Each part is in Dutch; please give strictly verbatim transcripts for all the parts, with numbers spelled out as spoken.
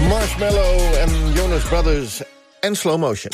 Marshmallow en Jonas Brothers en Slow Motion.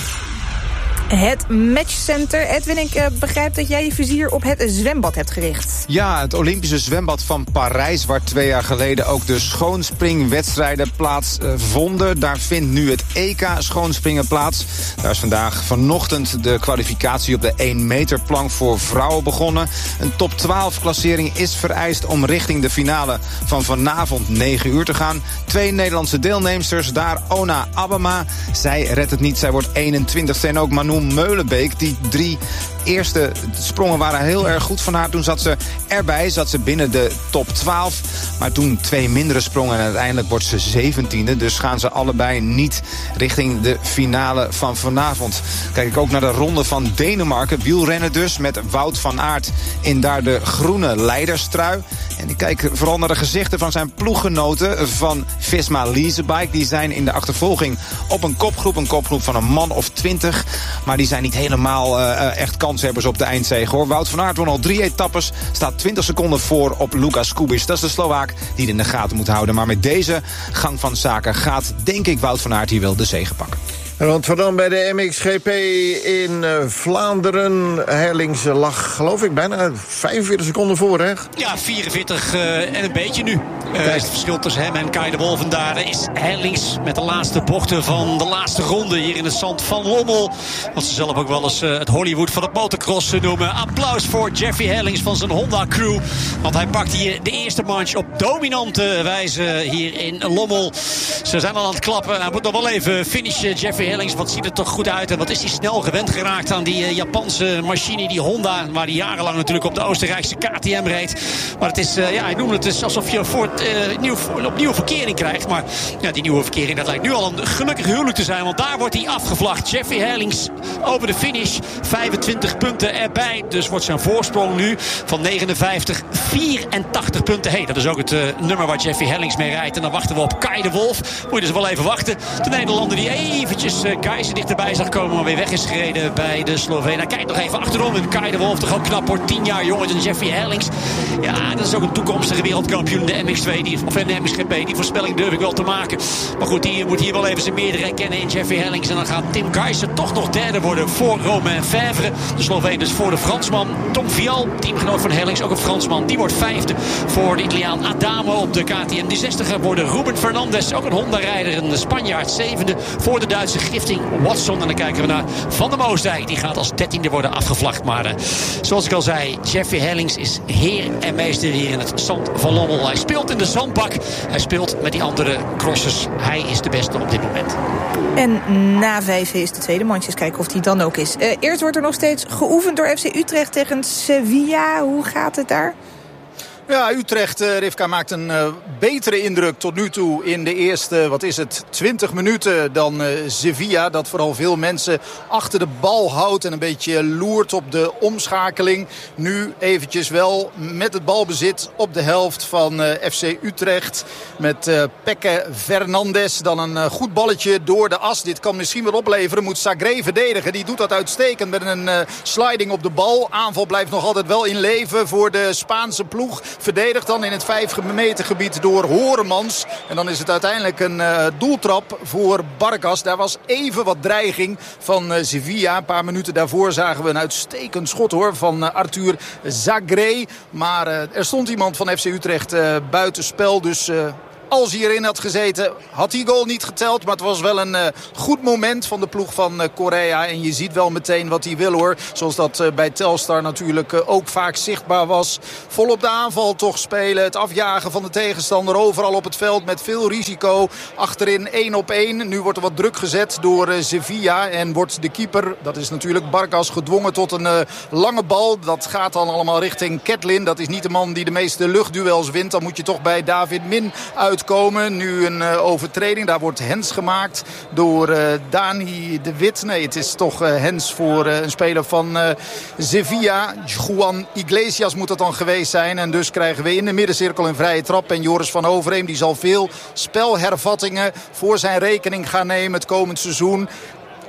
Het matchcenter. Edwin, ik uh, begrijp dat jij je vizier op het zwembad hebt gericht. Ja, het Olympische zwembad van Parijs, waar twee jaar geleden ook de schoonspringwedstrijden plaatsvonden. Uh, Daar vindt nu het E K schoonspringen plaats. Daar is vandaag vanochtend de kwalificatie op de één meter plank voor vrouwen begonnen. Een top twaalf klassering is vereist om richting de finale van vanavond negen uur te gaan. Twee Nederlandse deelnemsters, daar Ona Abema. Zij redt het niet, zij wordt eenentwintigste. En ook Manu Meulenbeek, die drie eerste sprongen waren heel erg goed van haar. Toen zat ze erbij, zat ze binnen de top twaalf. Maar toen twee mindere sprongen en uiteindelijk wordt ze zeventiende. Dus gaan ze allebei niet richting de finale van vanavond. Kijk ik ook naar de ronde van Denemarken. Wielrennen dus, met Wout van Aert in daar de groene leiderstrui. En ik kijk vooral naar de gezichten van zijn ploeggenoten van Visma Leasebike. Die zijn in de achtervolging op een kopgroep. Een kopgroep van een man of twintig. Maar die zijn niet helemaal uh, echt kanshebbers op de eindzege, hoor. Wout van Aert won al drie etappes. Staat twintig seconden voor op Lukas Kubiš. Dat is de Slovaak die het in de gaten moet houden. Maar met deze gang van zaken gaat, denk ik, Wout van Aert hier wel de zege pakken. Want wat dan bij de M X G P in uh, Vlaanderen. Herlings lag, geloof ik, bijna vijfenveertig seconden voor, hè? Ja, vierenveertig uh, en een beetje nu. Uh, is het verschil tussen hem en Kai de Wolf. En daar is Herlings met de laatste bochten van de laatste ronde hier in het zand van Lommel. Wat ze zelf ook wel eens uh, het Hollywood van het motocross noemen. Applaus voor Jeffrey Herlings van zijn Honda crew. Want hij pakt hier de eerste manche op dominante wijze hier in Lommel. Ze zijn al aan het klappen. Hij moet nog wel even finishen, Jeffrey Herlings, wat ziet er toch goed uit. En wat is hij snel gewend geraakt aan die uh, Japanse machine, die Honda. Waar hij jarenlang natuurlijk op de Oostenrijkse K T M reed. Maar het is, uh, ja, hij noemde het dus alsof je voor, uh, nieuw, opnieuw verkering krijgt. Maar ja, die nieuwe verkering, dat lijkt nu al een gelukkig huwelijk te zijn. Want daar wordt hij afgevlacht. Jeffrey Herlings over de finish. vijfentwintig punten erbij. Dus wordt zijn voorsprong nu van negenenvijftig, vierentachtig punten. Hey, dat is ook het uh, nummer waar Jeffrey Herlings mee rijdt. En dan wachten we op Kai de Wolf. Moet je dus wel even wachten. De Nederlander die eventjes uh, Keizer dichterbij zag komen, maar weer weg is gereden bij de Slovenen. Kijk nog even achterom. En Kai de Wolf, toch ook knap, wordt tien jaar jonger dan Jeffrey Herlings. Ja, dat is ook een toekomstige wereldkampioen, de M X twee, die, of de M X G P. Die voorspelling durf ik wel te maken. Maar goed, die moet hier wel even zijn meerdere herkennen in Jeffrey Herlings. En dan gaat Tim Keizer toch nog derde worden voor Romain Fèvre. De Sloveen dus voor de Fransman. Tom Vial, teamgenoot van Herlings, ook een Fransman. Die wordt vijfde voor de Italiaan Adamo op de K T M. Die zestiger worden Ruben Fernandez, ook een Honda-rijder. Een Spanjaard, zevende voor de Duitse Gifting Watson. En dan kijken we naar Van der Moosdijk. Die gaat als dertiende worden afgevlacht. Maar uh, zoals ik al zei, Jeffrey Herlings is heer en meester hier in het zand van Lommel. Hij speelt in de zandbak. Hij speelt met die andere crossers. Hij is de beste op dit moment. En na vijf is de tweede mandjes. Kijken of die dan ook is. Uh, eerst wordt er nog steeds geoefend door F C Utrecht tegen Sevilla. Hoe gaat het daar? Ja, Utrecht, uh, Rivka, maakt een uh, betere indruk tot nu toe in de eerste, wat is het, twintig minuten dan uh, Sevilla. Dat vooral veel mensen achter de bal houdt en een beetje loert op de omschakeling. Nu eventjes wel met het balbezit op de helft van uh, F C Utrecht. Met uh, Peke Fernandes. Dan een uh, goed balletje door de as. Dit kan misschien wel opleveren. Moet Sagré verdedigen. Die doet dat uitstekend met een uh, sliding op de bal. Aanval blijft nog altijd wel in leven voor de Spaanse ploeg. Verdedigd dan in het vijf meter gebied door Horemans. En dan is het uiteindelijk een uh, doeltrap voor Barkas. Daar was even wat dreiging van uh, Sevilla. Een paar minuten daarvoor zagen we een uitstekend schot, hoor, van uh, Arthur Sagré. Maar uh, er stond iemand van F C Utrecht uh, buitenspel. Dus Uh, als hij erin had gezeten, had die goal niet geteld. Maar het was wel een uh, goed moment van de ploeg van uh, Korea. En je ziet wel meteen wat hij wil, hoor. Zoals dat uh, bij Telstar natuurlijk uh, ook vaak zichtbaar was. Vol op de aanval toch spelen. Het afjagen van de tegenstander overal op het veld met veel risico. Achterin één op één. Nu wordt er wat druk gezet door uh, Sevilla. En wordt de keeper, dat is natuurlijk Barkas, gedwongen tot een uh, lange bal. Dat gaat dan allemaal richting Ketlin. Dat is niet de man die de meeste luchtduels wint. Dan moet je toch bij David Min uit komen. Nu een uh, overtreding. Daar wordt hens gemaakt door uh, Dani de Wit. Nee, het is toch uh, hens voor uh, een speler van uh, Sevilla. Juan Iglesias moet dat dan geweest zijn. En dus krijgen we in de middencirkel een vrije trap. En Joris van Overheem, die zal veel spelhervattingen voor zijn rekening gaan nemen het komend seizoen.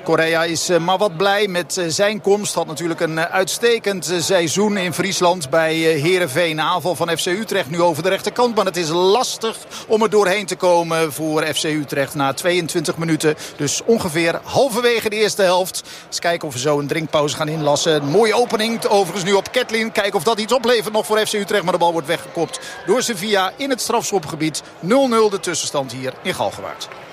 Correa is maar wat blij met zijn komst. Had natuurlijk een uitstekend seizoen in Friesland bij Heerenveen. Aanval van F C Utrecht nu over de rechterkant. Maar het is lastig om er doorheen te komen voor F C Utrecht na tweeëntwintig minuten. Dus ongeveer halverwege de eerste helft. Eens kijken of we zo een drinkpauze gaan inlassen. Een mooie opening overigens nu op Ketlin. Kijken of dat iets oplevert nog voor F C Utrecht. Maar de bal wordt weggekopt door Sevilla in het strafschopgebied. nul nul de tussenstand hier in Galgenwaard.